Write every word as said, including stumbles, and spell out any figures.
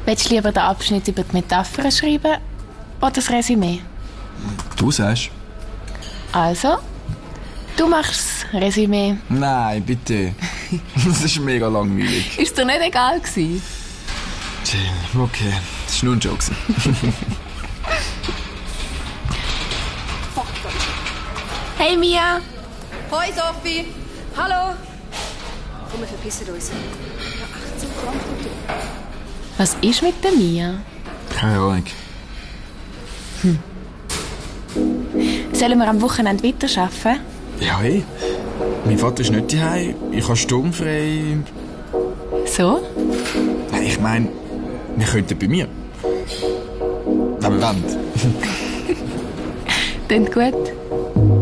Willst du lieber den Abschnitt über die Metaphern schreiben oder das Resümee? Du sagst. Also, du machst das Resümee. Nein, bitte. Das ist mega langweilig. Ist dir nicht egal gewesen? Chill, okay. Das war nur ein Joke. Hey Mia! Hoi Sophie! Hallo! Komm, wir verpissen uns. Ja, achtzehn Franken. Was ist mit der Mia? Keine Ahnung. Hm. Sollen wir am Wochenende weiterarbeiten? Ja, hey. Mein Vater ist nicht daheim. Ich habe sturmfrei. So? Nein, ich meine, wir könnten bei mir. Wenn wir wollen. Klingt gut.